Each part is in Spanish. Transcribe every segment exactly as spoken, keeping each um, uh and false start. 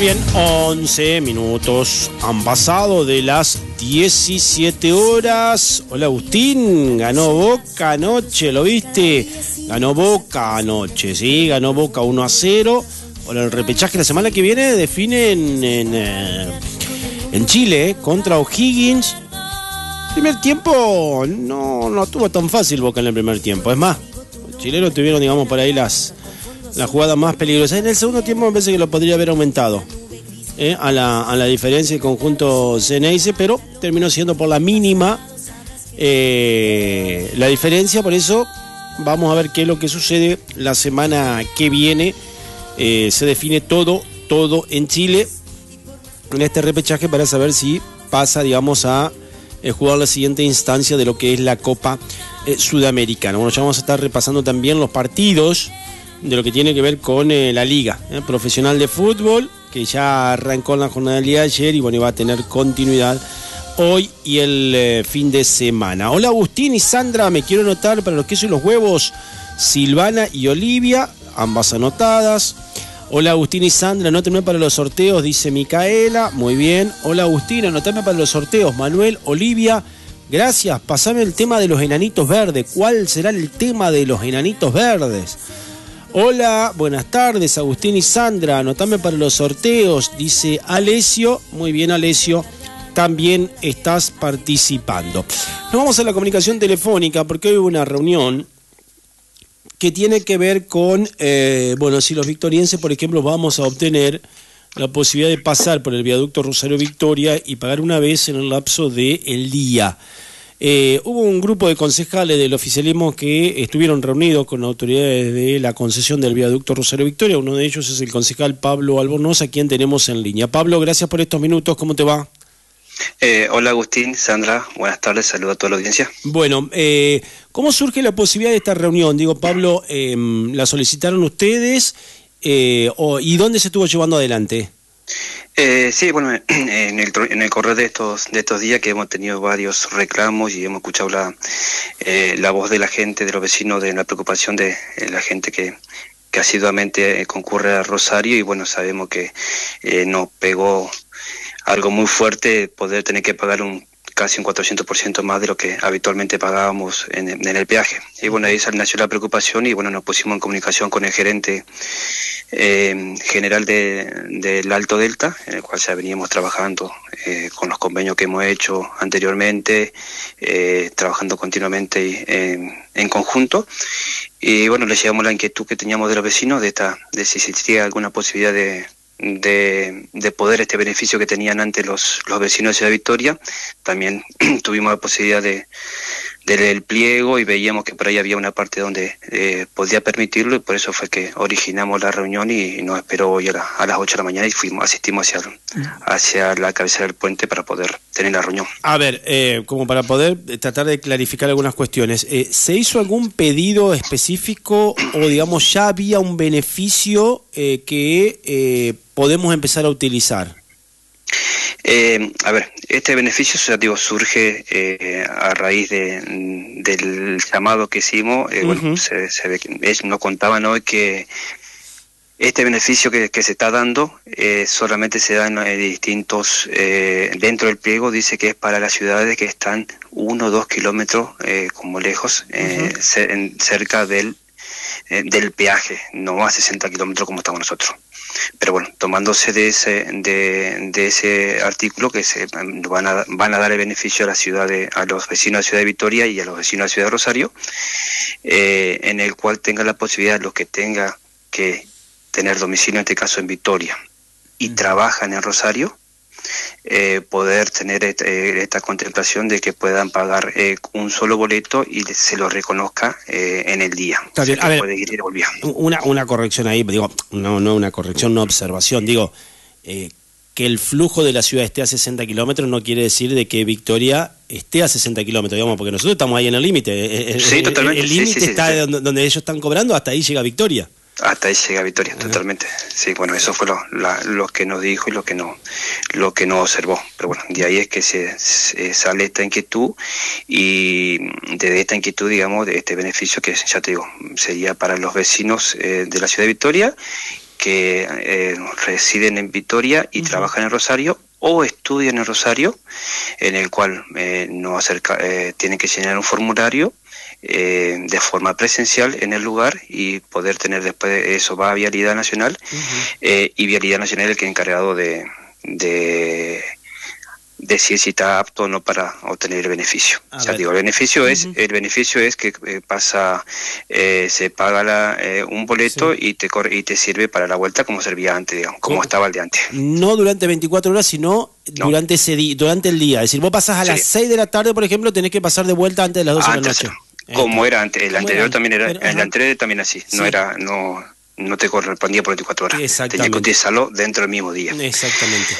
Bien, once minutos han pasado de las diecisiete horas. Hola Agustín, ganó Boca anoche, ¿lo viste? Ganó Boca anoche, sí, ganó Boca uno a cero. Por el repechaje la semana que viene definen en, eh, en Chile, eh, contra O'Higgins. Primer tiempo no, no tuvo tan fácil Boca en el primer tiempo. Es más, los chilenos tuvieron, digamos, por ahí las... la jugada más peligrosa. En el segundo tiempo me parece que lo podría haber aumentado eh, a, la, a la diferencia del conjunto Ceneice, pero terminó siendo por la mínima eh, la diferencia. Por eso vamos a ver qué es lo que sucede la semana que viene. Eh, se define todo, todo en Chile en este repechaje para saber si pasa, digamos, a eh, jugar la siguiente instancia de lo que es la Copa eh, Sudamericana. Bueno, ya vamos a estar repasando también los partidos de lo que tiene que ver con eh, la Liga eh, Profesional de Fútbol, que ya arrancó en la jornada del día de ayer y bueno, va a tener continuidad hoy y el eh, fin de semana. Hola Agustín y Sandra, me quiero anotar para los quesos y los huevos, Silvana y Olivia, ambas anotadas. Hola Agustín y Sandra, anótenme para los sorteos, dice Micaela, muy bien. Hola Agustín, anótame para los sorteos, Manuel, Olivia, gracias. Pasame el tema de los enanitos verdes, ¿cuál será el tema de los enanitos verdes? Hola, buenas tardes, Agustín y Sandra, anotame para los sorteos, dice Alessio. Muy bien, Alessio, también estás participando. Nos vamos a la comunicación telefónica porque hoy hubo una reunión que tiene que ver con, eh, bueno, si los victorienses, por ejemplo, vamos a obtener la posibilidad de pasar por el viaducto Rosario Victoria y pagar una vez en el lapso del día. Eh, hubo un grupo de concejales del oficialismo que estuvieron reunidos con autoridades de la concesión del viaducto Rosario Victoria. Uno de ellos es el concejal Pablo Albornoz, a quien tenemos en línea. Pablo, gracias por estos minutos. ¿Cómo te va? Eh, hola Agustín, Sandra, buenas tardes, saludo a toda la audiencia. Bueno, eh, ¿cómo surge la posibilidad de esta reunión? Digo, Pablo, eh, ¿la solicitaron ustedes eh, o, y dónde se estuvo llevando adelante? Eh, sí, bueno, en el, en el correr de estos de estos días que hemos tenido varios reclamos y hemos escuchado la, eh, la voz de la gente, de los vecinos, de la preocupación de eh, la gente que, que asiduamente concurre a Rosario, y bueno, sabemos que eh, nos pegó algo muy fuerte poder tener que pagar un casi un cuatrocientos por ciento más de lo que habitualmente pagábamos en, en el peaje. Y bueno, ahí nació la preocupación y bueno, nos pusimos en comunicación con el gerente eh, general de, del Alto Delta, en el cual ya veníamos trabajando eh, con los convenios que hemos hecho anteriormente, eh, trabajando continuamente en, en conjunto. Y bueno, le llevamos la inquietud que teníamos de los vecinos de, esta, de si existía alguna posibilidad de De, de poder este beneficio que tenían antes los, los vecinos de Ciudad Victoria. También tuvimos la posibilidad de, de leer el pliego y veíamos que por ahí había una parte donde eh, podía permitirlo, y por eso fue que originamos la reunión y, y nos esperó hoy a, la, a las ocho de la mañana y fuimos, asistimos hacia, hacia la cabecera del puente para poder tener la reunión. A ver, eh, como para poder tratar de clarificar algunas cuestiones, eh, ¿se hizo algún pedido específico o digamos ya había un beneficio eh, que eh, podemos empezar a utilizar? Eh, a ver, este beneficio, o sea, digo, surge eh, a raíz de, del llamado que hicimos. Eh, uh-huh. Bueno, se, se ve que ellos nos contaban hoy que este beneficio que, que se está dando eh, solamente se da en eh, distintos, eh, dentro del pliego dice que es para las ciudades que están uno o dos kilómetros eh, como lejos, eh, uh-huh. ce- en, cerca del, eh, del peaje, no a sesenta kilómetros como estamos nosotros. Pero bueno, tomándose de ese de, de ese artículo que se van a van a dar el beneficio a la ciudad de, a los vecinos de Ciudad de Victoria y a los vecinos de Ciudad de Rosario, eh, en el cual tenga la posibilidad los que tenga que tener domicilio, en este caso en Victoria, y mm. trabajan en Rosario, eh, poder tener et, eh, esta contemplación de que puedan pagar eh, un solo boleto y se lo reconozca eh, en el día. Está bien. O sea, A ver, puede ir y volver. Una, una corrección ahí, digo, no, no una corrección, una observación, digo, eh, que el flujo de la ciudad esté a sesenta kilómetros no quiere decir de que Victoria esté a sesenta kilómetros, digamos, porque nosotros estamos ahí en el límite. Sí, totalmente. El límite sí, sí, está sí, sí. Donde, donde ellos están cobrando, hasta ahí llega Victoria. Hasta ahí llega Victoria, Ajá. Totalmente. Sí, bueno, eso fue lo, la, lo que nos dijo y lo que no lo que no observó. Pero bueno, de ahí es que se, se sale esta inquietud, y de esta inquietud, digamos, de este beneficio que ya te digo, sería para los vecinos eh, de la ciudad de Victoria, que eh, residen en Vitoria y uh-huh. trabajan en Rosario o estudian en Rosario, en el cual eh, no acerca, eh, tienen que llenar un formulario eh, de forma presencial en el lugar y poder tener después de eso va a Vialidad Nacional uh-huh. eh, y Vialidad Nacional es el que es encargado de, de decir si está apto o no para obtener el beneficio. A o sea, ver. digo, el beneficio uh-huh. es el beneficio es que eh, pasa, eh, se paga la, eh, un boleto sí. y te corre, y te sirve para la vuelta como servía antes, digamos, como ¿Cómo? estaba el de antes. No durante veinticuatro horas, sino no. durante ese día, durante el día. Es decir, vos pasás a sí. las seis de la tarde, por ejemplo, tenés que pasar de vuelta antes de las doce antes, de la noche. Como era antes, el anterior era? también era, Pero, el anterior también así, sí. no era, no, no te correspondía por veinticuatro horas. Tenías que utilizarlo dentro del mismo día. Exactamente.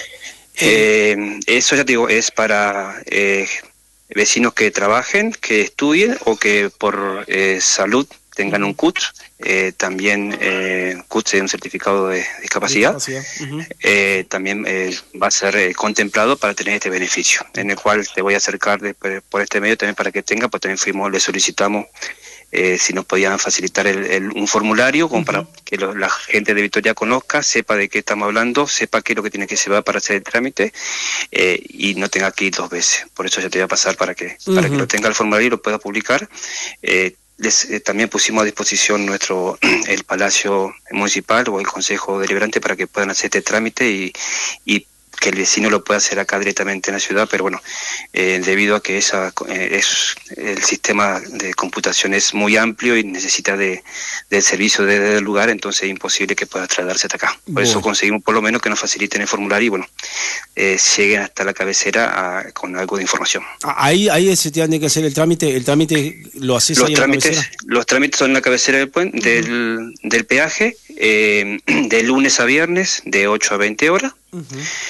Eh, eso ya te digo, es para eh, vecinos que trabajen, que estudien o que por eh, salud tengan un C U T, eh, también eh, C U T es un certificado de discapacidad, discapacidad. Uh-huh. eh, también eh, va a ser eh, contemplado para tener este beneficio, en el cual te voy a acercar de, por este medio también para que tenga, pues también fuimos, le solicitamos Eh, si nos podían facilitar el, el, un formulario como uh-huh. para que lo, la gente de Vitoria conozca, sepa de qué estamos hablando, sepa qué es lo que tiene que llevar para hacer el trámite eh, y no tenga que ir dos veces. Por eso ya te voy a pasar para que uh-huh. para que lo tenga el formulario y lo pueda publicar. Eh, les, eh, también pusimos a disposición nuestro el Palacio Municipal o el Consejo Deliberante para que puedan hacer este trámite y, y que el vecino lo pueda hacer acá directamente en la ciudad, pero bueno, eh, debido a que esa eh, es el sistema de computación es muy amplio y necesita de del servicio desde el lugar, entonces es imposible que pueda trasladarse hasta acá. Por bueno. eso conseguimos por lo menos que nos faciliten el formulario y bueno, eh, lleguen hasta la cabecera a, con algo de información. Ahí ahí se tiene que hacer el trámite, el trámite lo haces los ahí trámites, en la cabecera. Los trámites son en la cabecera del puente, uh-huh. del, del peaje, eh, de lunes a viernes, de ocho a veinte horas. Uh-huh.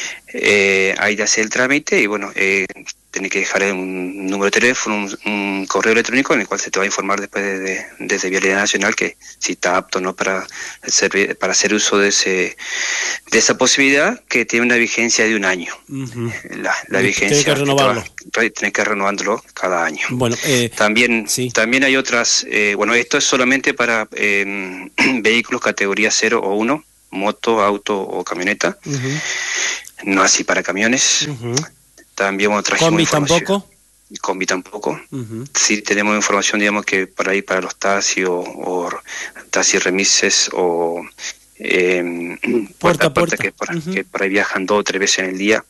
Eh, ahí te hace el trámite y bueno, eh, tenés que dejar un número de teléfono, un, un correo electrónico en el cual se te va a informar después de, de, desde Vialidad Nacional que si está apto o no para hacer, para hacer uso de ese de esa posibilidad que tiene una vigencia de un año. Uh-huh. La, la vigencia. Tienes que renovarlo. Tienes que renovándolo cada año. Bueno, eh, también, sí. también hay otras, eh, bueno, esto es solamente para eh, vehículos categoría cero o uno, moto, auto o camioneta. Uh-huh. No así para camiones. Uh-huh. También bueno, trajimos ¿Combi información. tampoco? Combi tampoco. Uh-huh. Sí tenemos información, digamos, que para ahí para los taxis o, o taxis remises o eh, puerta a puerta, que por, uh-huh. que por ahí viajan dos o tres veces en el día.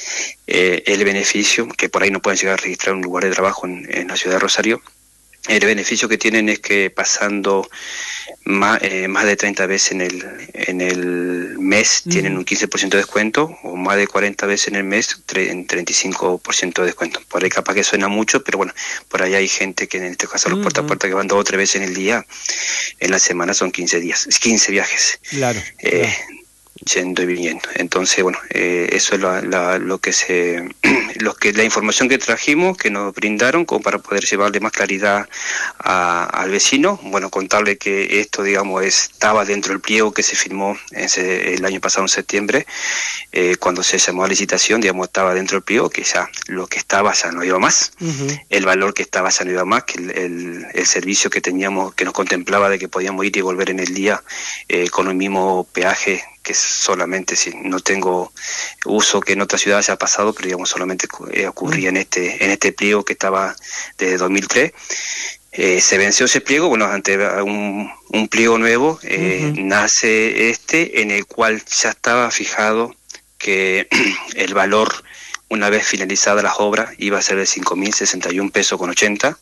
Eh, el beneficio, que por ahí no pueden llegar a registrar un lugar de trabajo en, en la ciudad de Rosario. El beneficio que tienen es que pasando más, eh, más de treinta veces en el en el mes mm. tienen un quince por ciento de descuento o más de cuarenta veces en el mes tre- en treinta y cinco por ciento de descuento. Por ahí capaz que suena mucho, pero bueno, por ahí hay gente que en este caso los uh-huh. puerta a puerta que van dos o tres veces en el día, en la semana son quince días, quince viajes. Claro. Eh, claro. Yendo y viniendo. Entonces, bueno, eh, eso es la, la, lo que se, lo que la información que trajimos, que nos brindaron, como para poder llevarle más claridad a, al vecino. Bueno, contarle que esto, digamos, estaba dentro del pliego que se firmó ese, el año pasado en septiembre, eh, cuando se llamó a licitación, digamos, estaba dentro del pliego, que ya lo que estaba ya no iba más, uh-huh. el valor que estaba ya no iba más, que el, el, el servicio que teníamos, que nos contemplaba de que podíamos ir y volver en el día eh, con el mismo peaje, que solamente si no tengo uso que en otra ciudad haya pasado, pero digamos solamente eh, ocurría en este en este pliego que estaba desde dos mil tres. Eh, se venció ese pliego, bueno, ante un, un pliego nuevo eh, uh-huh. nace este en el cual ya estaba fijado que el valor una vez finalizadas las obras iba a ser de cinco mil sesenta y un pesos con ochenta.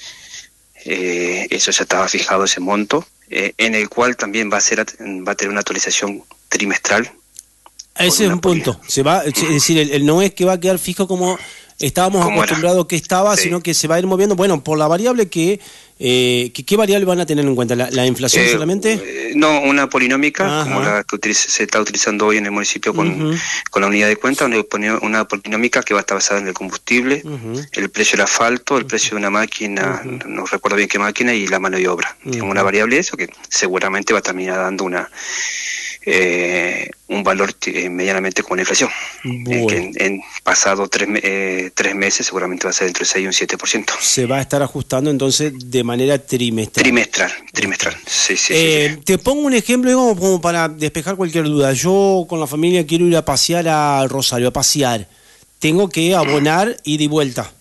Eh, eso ya estaba fijado ese monto, eh, en el cual también va a ser va a tener una actualización trimestral. Ese es un punto. Se va, es decir, el, el no es que va a quedar fijo como estábamos ¿Cómo acostumbrados era? que estaba, sí. sino que se va a ir moviendo. Bueno, por la variable que, eh, que ¿qué variable van a tener en cuenta? ¿La, la inflación eh, solamente? Eh, no, una polinómica, Ajá. como la que utiliza, se está utilizando hoy en el municipio con, uh-huh. con la unidad de cuenta, una, una polinómica que va a estar basada en el combustible, uh-huh. el precio del asfalto, el precio de una máquina, uh-huh. no recuerdo bien qué máquina, y la mano de obra. Uh-huh. Una variable de eso que seguramente va a terminar dando una eh, un valor eh, medianamente con la inflación. Bueno. Eh, que en, en pasado tres, eh, tres meses seguramente va a ser entre el seis y un siete por ciento. Se va a estar ajustando entonces de manera trimestral. Trimestral, trimestral, sí, sí, eh, sí, sí. Te pongo un ejemplo, digamos, como para despejar cualquier duda. Yo con la familia quiero ir a pasear a Rosario, a pasear. Tengo que abonar ida y vuelta.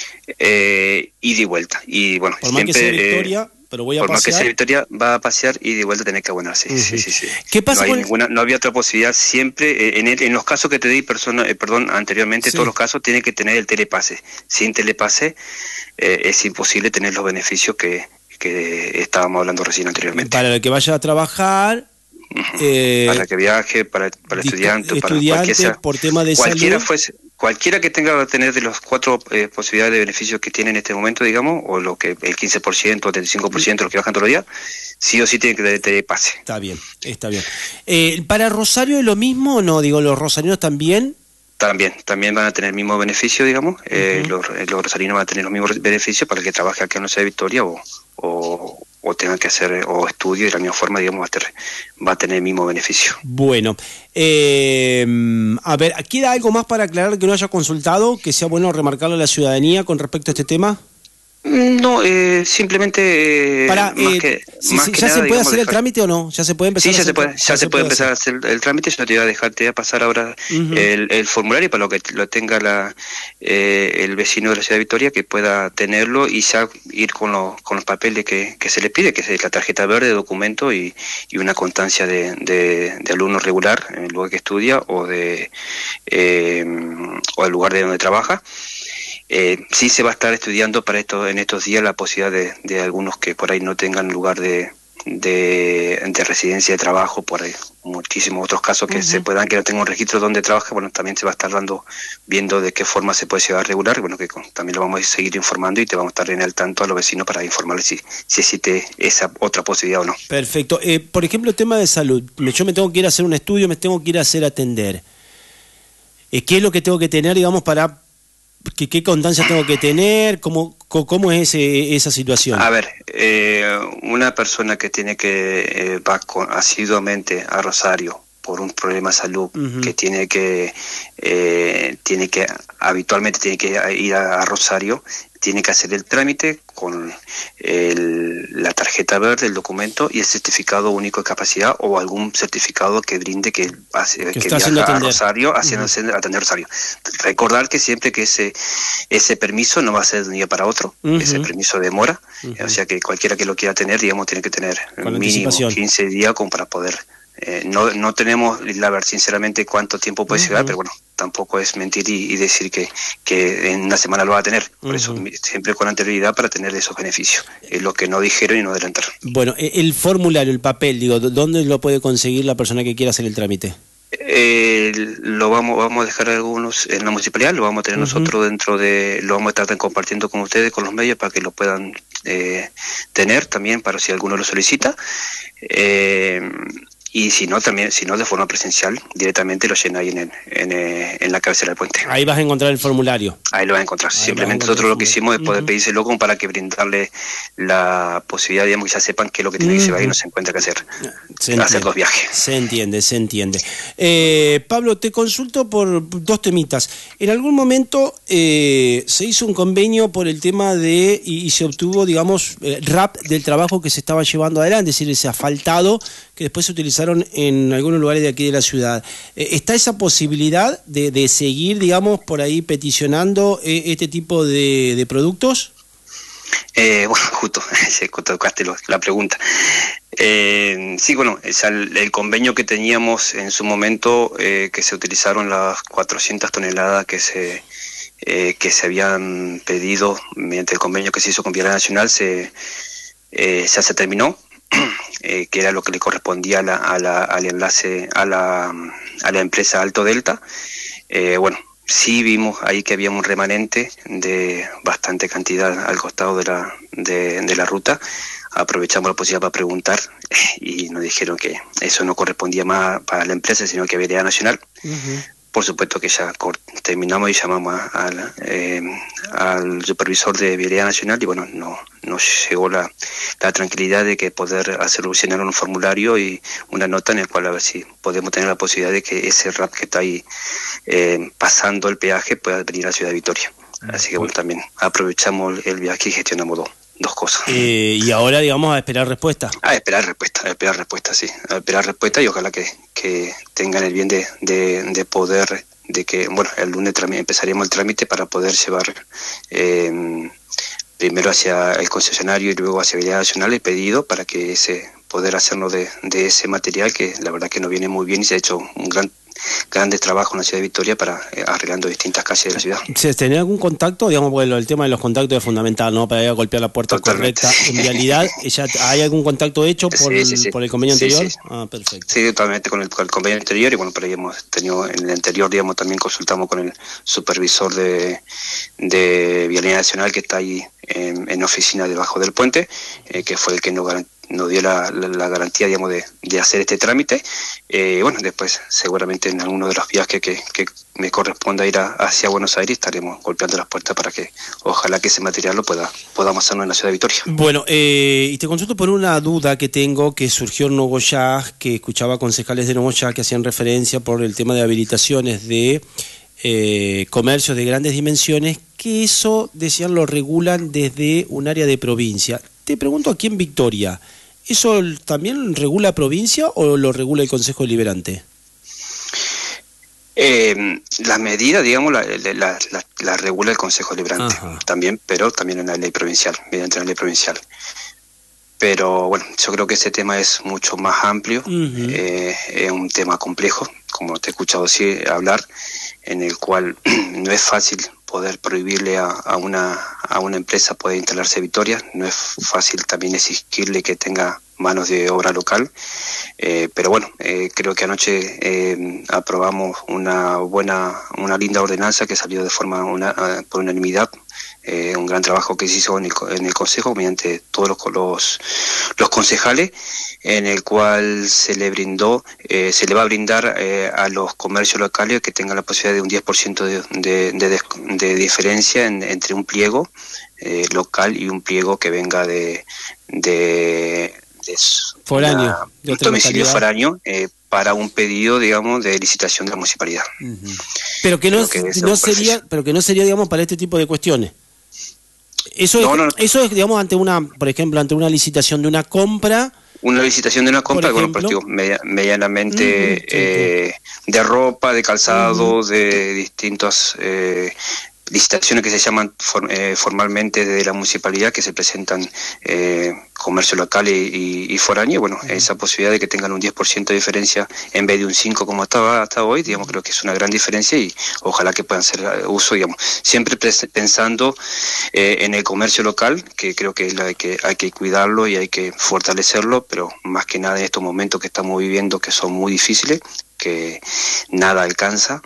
Eh, ida y vuelta. Y bueno, por más siempre, que sea Victoria, eh, pero voy a por pasear. más que sea Victoria, va a pasear y de vuelta tener que abonar, sí, uh-huh. sí, sí, sí. ¿Qué pasa no, hay con... ninguna, no había otra posibilidad, siempre, eh, en, el, en los casos que te di, persona, eh, perdón, anteriormente, sí. Todos los casos tienen que tener el telepase. Sin telepase eh, es imposible tener los beneficios que, que estábamos hablando recién anteriormente. Para el que vaya a trabajar... Uh-huh. eh, para que viaje, para, para estudiante, estudiante, para cualquiera, por tema de cualquiera salud. Fuese, cualquiera que tenga que tener de los cuatro eh, posibilidades de beneficios que tiene en este momento, digamos, o lo que el quince por ciento, el treinta y cinco por ciento, los que bajan todos los días, sí o sí tiene que tener telepase. Está bien, está bien. Eh, ¿Para Rosario es lo mismo o no? Digo, ¿los rosarinos también? También, también van a tener el mismo beneficio, digamos. Eh, uh-huh. los, los rosarinos van a tener los mismos beneficios para el que trabaje acá en la ciudad de Victoria o, o, o tenga que hacer o estudio de la misma forma, digamos, va a tener, va a tener el mismo beneficio. Bueno, eh, a ver, ¿queda algo más para aclarar que no haya consultado, que sea bueno remarcarlo a la ciudadanía con respecto a este tema? No, eh, simplemente eh, Para, más eh, que, si, más si, que ¿ya nada, se puede digamos, hacer dejar... el trámite o no? ¿Ya se puede empezar sí, a hacer? Sí, ya, se puede, ya, ya se, se puede empezar hacer. a hacer el trámite. Yo te voy a dejar, te voy a pasar ahora uh-huh. el, el formulario para lo que lo tenga la, eh, el vecino de la ciudad de Victoria, que pueda tenerlo y ya ir con, lo, con los papeles que, que se le pide, que es la tarjeta verde, documento y, y una constancia de, de, de alumno regular en el lugar que estudia o de eh, o el lugar de donde trabaja. Eh, sí se va a estar estudiando para esto en estos días la posibilidad de, de algunos que por ahí no tengan lugar de, de, de residencia de trabajo, por ahí muchísimos otros casos que uh-huh. se puedan, que no tengan un registro donde trabaja. Bueno, también se va a estar dando, viendo de qué forma se puede llevar a regular, bueno, que con, también lo vamos a seguir informando y te vamos a estar en el tanto a los vecinos para informarles si, si existe esa otra posibilidad o no. Perfecto. Eh, por ejemplo, tema de salud, yo me tengo que ir a hacer un estudio, me tengo que ir a hacer atender. Eh, ¿Qué es lo que tengo que tener, digamos, para... ¿Qué, qué constancia tengo que tener? ¿Cómo, cómo es ese, esa situación? A ver, eh, una persona que tiene que eh, va con, asiduamente a Rosario por un problema de salud, uh-huh. que tiene que eh, tiene que habitualmente tiene que ir a, a Rosario, tiene que hacer el trámite con el, la tarjeta verde, el documento y el certificado único de capacidad o algún certificado que brinde que, hace, que, que viaja a Rosario haciéndose uh-huh. atender Rosario. Recordar que siempre que ese ese permiso no va a ser de un día para otro, uh-huh. ese permiso demora, uh-huh. o sea que cualquiera que lo quiera tener, digamos, tiene que tener con mínimo quince días como para poder. Eh, no no tenemos la ver sinceramente cuánto tiempo puede uh-huh. llegar, pero bueno, tampoco es mentir y, y decir que, que en una semana lo va a tener. Por uh-huh. eso siempre con anterioridad para tener esos beneficios. Es lo que no dijeron y no adelantaron. Bueno, el formulario, el papel, digo, ¿dónde lo puede conseguir la persona que quiera hacer el trámite? Eh, lo vamos vamos a dejar algunos en la municipalidad, lo vamos a tener uh-huh. nosotros dentro de, lo vamos a estar compartiendo con ustedes, con los medios, para que lo puedan eh, tener también, para si alguno lo solicita. Eh, Y si no, también, si no de forma presencial, directamente lo llena ahí en, el, en, en la cabecera del puente. Ahí vas a encontrar el formulario. Ahí lo vas a encontrar. Ahí Simplemente nosotros lo que hicimos es poder uh-huh. pedírselo como para que brindarle la posibilidad, digamos, que ya sepan qué es lo que tiene uh-huh. que llevar y no se encuentra que hacer. Se hacer entiende. Dos viajes. Se entiende, se entiende. Eh, Pablo, te consulto por dos temitas. En algún momento eh, se hizo un convenio por el tema de, y, y se obtuvo, digamos, eh, R A P del trabajo que se estaba llevando adelante, es decir, ese asfaltado que después se utilizaron en algunos lugares de aquí de la ciudad. Eh, ¿Está esa posibilidad de, de seguir, digamos, por ahí peticionando eh, este tipo de, de productos? Eh, bueno, justo, se tocaste la pregunta. Eh, sí, bueno, el, el convenio que teníamos en su momento, eh, que se utilizaron las cuatrocientas toneladas que se eh, que se habían pedido mediante el convenio que se hizo con Vialidad Nacional, se eh, ya se terminó. Eh, que era lo que le correspondía a la, a la, al enlace a la, a la empresa Alto Delta. Eh, bueno, sí vimos ahí que había un remanente de bastante cantidad al costado de la, de, de la ruta. Aprovechamos la posibilidad para preguntar y nos dijeron que eso no correspondía más para la empresa, sino que a Vialidad Nacional. Uh-huh. Por supuesto que ya terminamos y llamamos a, a, la, eh, al supervisor de Vialidad Nacional y bueno, no, nos llegó la, la tranquilidad de que poder hacer llenar un formulario y una nota en el cual a ver si podemos tener la posibilidad de que ese R A P que está ahí eh, pasando el peaje pueda venir a Ciudad Victoria. Así que bueno, también aprovechamos el viaje y gestionamos dos, dos cosas. Eh, y ahora, digamos, a esperar respuesta. A esperar respuesta, a esperar respuesta, sí. A esperar respuesta y ojalá que, que tengan el bien de, de, de poder, de que, bueno, el lunes empezaríamos el trámite para poder llevar eh, primero hacia el concesionario y luego hacia Vialidad Nacional el pedido para que ese poder hacerlo de, de ese material que la verdad que nos viene muy bien y se ha hecho un gran grandes trabajos en la ciudad de Victoria para eh, arreglando distintas calles de la ciudad. ¿Se tenía algún contacto? Digamos, bueno, el tema de los contactos es fundamental, ¿no? Para ir a golpear la puerta Totalmente. correcta. En realidad, ¿ya ¿hay algún contacto hecho por, sí, sí, sí. por el convenio sí, anterior? Sí. Ah, perfecto. Sí, totalmente con el, con el convenio anterior y bueno, por ahí hemos tenido, en el anterior, digamos, también consultamos con el supervisor de, de Vialidad Nacional que está ahí en, en oficina debajo del puente, eh, que fue el que nos garantizó nos dio la, la, la garantía, digamos, de, de hacer este trámite. Eh, bueno, después seguramente en alguno de los viajes que, que me corresponda ir a, hacia Buenos Aires estaremos golpeando las puertas para que ojalá que ese material lo pueda podamos hacerlo en la ciudad de Victoria. Bueno, eh, y te consulto por una duda que tengo que surgió en Nogoyá, que escuchaba concejales de Nogoyá que hacían referencia por el tema de habilitaciones de eh, comercios de grandes dimensiones, que eso, decían, lo regulan desde un área de provincia. Te pregunto, aquí en Victoria, ¿eso también regula provincia o lo regula el Consejo Deliberante? Eh, la medida, digamos, la, la, la, la regula el Consejo Deliberante también, pero también en la ley provincial, mediante la ley provincial. Pero bueno, yo creo que ese tema es mucho más amplio, uh-huh. eh, es un tema complejo, como te he escuchado sí, hablar, en el cual no es fácil poder prohibirle a, a una a una empresa poder instalarse en Victoria, no es fácil también exigirle que tenga manos de obra local, eh, pero bueno, eh, creo que anoche eh, aprobamos una buena, una linda ordenanza que salió de forma una, por unanimidad, eh, un gran trabajo que se hizo en el, en el Consejo mediante todos los, los, los concejales, en el cual se le brindó, eh, se le va a brindar eh, a los comercios locales que tengan la posibilidad de un diez por ciento de, de, de, de diferencia en, entre un pliego eh, local y un pliego que venga de, de, de foráneo, una, de un domicilio foráneo eh, para un pedido, digamos, de licitación de la municipalidad. Uh-huh. Pero que no, que no sería, pero que no sería, digamos, para este tipo de cuestiones. Eso no, es, no, no. eso es, digamos, ante una, por ejemplo, ante una licitación de una compra. Una licitación de una compra, bueno, pues digo, medianamente uh-huh, eh, de ropa, de calzado, uh-huh. de distintas eh, licitaciones que se llaman for, eh, formalmente de la municipalidad, que se presentan eh, comercio local y, y, y foráneo. Bueno, uh-huh. esa posibilidad de que tengan un diez por ciento de diferencia en vez de un cinco por ciento como estaba hasta hoy, digamos, creo que es una gran diferencia y ojalá que puedan hacer uso, digamos, siempre pensando eh, en el comercio local, que creo que, la, que hay que cuidarlo y hay que fortalecerlo, pero más que nada en estos momentos que estamos viviendo, que son muy difíciles, que nada alcanza,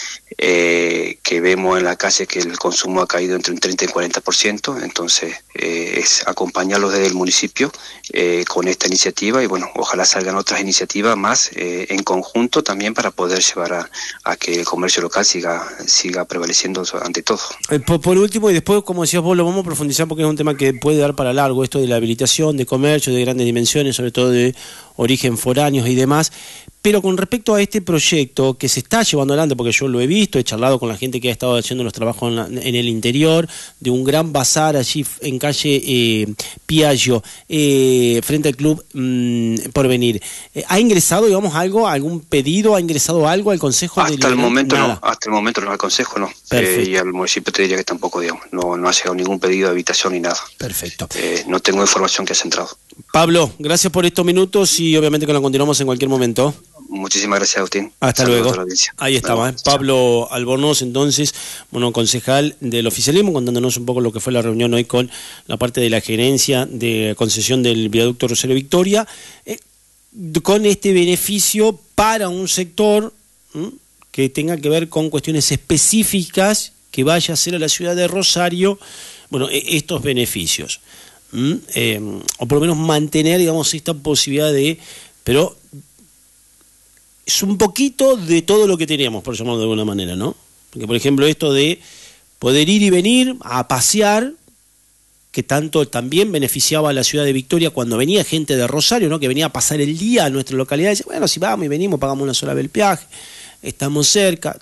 eh, que vemos en la calle que el consumo ha caído entre un treinta y cuarenta por ciento, entonces eh, es acompañarlos desde el municipio eh, con esta iniciativa y bueno, ojalá salgan otras iniciativas más eh, en conjunto también para poder llevar a, a que el comercio local siga siga prevaleciendo ante todo. Eh, por, por último, y después, como decías vos, lo vamos a profundizar porque es un tema que puede dar para largo, esto de la habilitación de comercio de grandes dimensiones, sobre todo de origen foráneos y demás. Pero con respecto a este proyecto que se está llevando adelante, porque yo lo he visto, he charlado con la gente que ha estado haciendo los trabajos en, la, en el interior, de un gran bazar allí en calle eh, Piaggio, eh, frente al Club mm, Porvenir. Eh, ¿Ha ingresado, digamos, algo, algún pedido, ha ingresado algo al Consejo? Hasta el momento no, hasta el momento no, al Consejo no. Eh, y al municipio te diría que tampoco, digamos, no, no ha llegado ningún pedido de habitación ni nada. Perfecto. Eh, no tengo información que haya entrado. Pablo, gracias por estos minutos y obviamente que lo continuamos en cualquier momento. Muchísimas gracias, Agustín. Hasta Saludos luego. Ahí estaba, ¿eh? Pablo Albornoz, entonces, bueno, concejal del oficialismo, contándonos un poco lo que fue la reunión hoy con la parte de la gerencia de concesión del viaducto Rosario Victoria, eh, con este beneficio para un sector ¿m? que tenga que ver con cuestiones específicas que vaya a hacer a la ciudad de Rosario, bueno, estos beneficios. ¿m? Eh, o por lo menos mantener, digamos, esta posibilidad de... pero es un poquito de todo lo que teníamos, por llamarlo de alguna manera, ¿no? Porque, por ejemplo, esto de poder ir y venir a pasear, que tanto también beneficiaba a la ciudad de Victoria cuando venía gente de Rosario, ¿no? Que venía a pasar el día a nuestra localidad, y decía, bueno, si vamos y venimos, pagamos una sola vez el peaje, estamos cerca,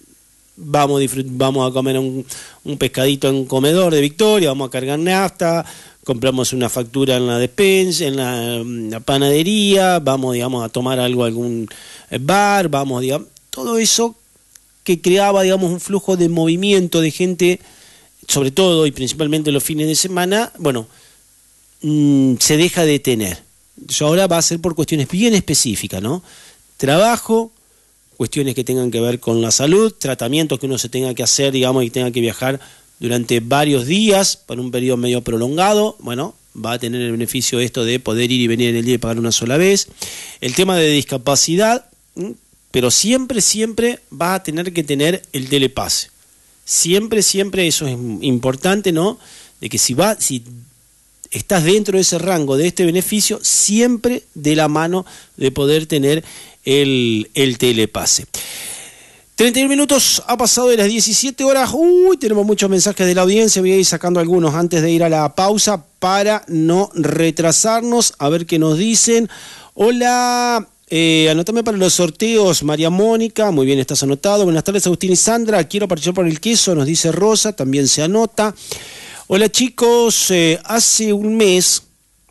vamos, vamos a comer un, un pescadito en un comedor de Victoria, vamos a cargar nafta, compramos una factura en la despensa, en la, en la panadería, vamos, digamos, a tomar algo, algún bar, vamos, digamos, todo eso que creaba, digamos, un flujo de movimiento de gente, sobre todo y principalmente los fines de semana, bueno, mmm, se deja de tener. Entonces ahora va a ser por cuestiones bien específicas, ¿no? Trabajo, cuestiones que tengan que ver con la salud, tratamientos que uno se tenga que hacer, digamos, y tenga que viajar durante varios días, para un periodo medio prolongado, bueno, va a tener el beneficio esto de poder ir y venir en el día y pagar una sola vez. El tema de discapacidad, pero siempre, siempre va a tener que tener el telepase. Siempre, siempre eso es importante, ¿no? De que si va, si estás dentro de ese rango de este beneficio, siempre de la mano de poder tener el, el telepase. treinta y un minutos ha pasado de las diecisiete horas. Uy, tenemos muchos mensajes de la audiencia. Voy a ir sacando algunos antes de ir a la pausa para no retrasarnos. A ver qué nos dicen. Hola. Eh, anótame para los sorteos, María Mónica, muy bien, estás anotado. Buenas tardes, Agustín y Sandra, quiero participar por el queso, nos dice Rosa, también se anota. Hola chicos, eh, hace un mes,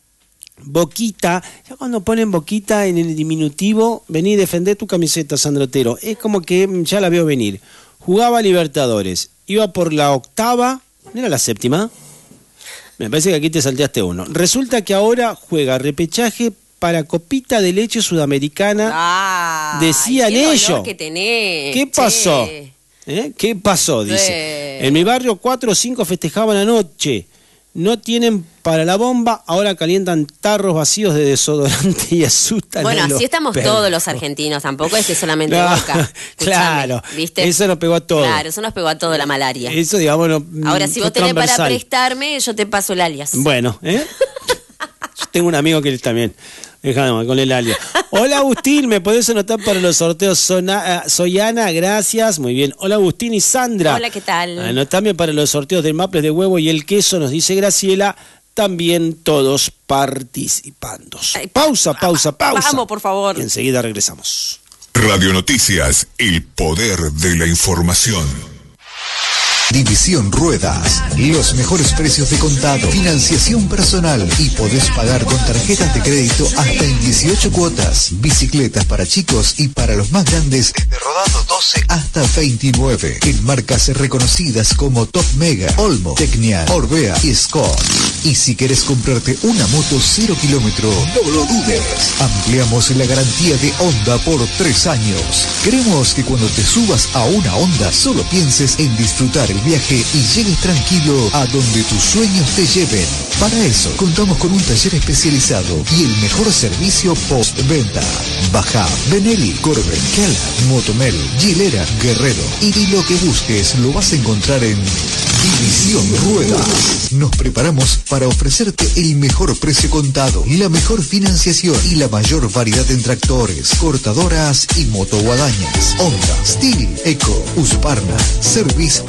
Boquita, ya cuando ponen Boquita en el diminutivo, vení, defender tu camiseta, Sandra Otero, es como que ya la veo venir. Jugaba Libertadores, iba por la octava, ¿no era la séptima? Me parece que aquí te salteaste uno. Resulta que ahora juega repechaje para Copita de Leche Sudamericana. Ah, decían ellos. Que tenés, ¿Qué pasó? ¿Eh? ¿Qué pasó? Dice. Sí. En mi barrio cuatro o cinco festejaban anoche. No tienen para la bomba, ahora calientan tarros vacíos de desodorante y asustan. Bueno, a los así estamos perros. Todos los argentinos, tampoco es que solamente no, Boca. Claro, ¿viste? Eso nos pegó a todos. Claro, eso nos pegó a todo la malaria. Eso, digamos, no, ahora, si vos tenés para prestarme, yo te paso el alias. Bueno, ¿eh? Yo tengo un amigo que también. Déjame con el alias. Hola Agustín, ¿me podés anotar para los sorteos? Sona, uh, soy Ana, gracias. Muy bien. Hola Agustín y Sandra. Hola, ¿qué tal? Anotame para los sorteos del maples de huevo y el queso, nos dice Graciela. También todos participando. Ay, pausa, pausa, pausa. Vamos, por favor. Y enseguida regresamos. Radio Noticias, el poder de la información. División Ruedas, los mejores precios de contado, financiación personal y podés pagar con tarjetas de crédito hasta en dieciocho cuotas. Bicicletas para chicos y para los más grandes, de rodado doce hasta veintinueve. En marcas reconocidas como Top Mega, Olmo, Tecnial, Orbea y Scott. Y si querés comprarte una moto cero kilómetro, no lo dudes. Ampliamos la garantía de Honda por tres años. Queremos que cuando te subas a una Honda solo pienses en disfrutar el viaje y llegues tranquilo a donde tus sueños te lleven. Para eso, contamos con un taller especializado y el mejor servicio postventa. Baja, Benelli, Corben, Keller, Motomel, Gilera, Guerrero. Y, y lo que busques lo vas a encontrar en División Ruedas. Nos preparamos para ofrecerte el mejor precio contado y la mejor financiación y la mayor variedad en tractores, cortadoras y motoguadañas. Honda, Steel, Eco, Husqvarna, Service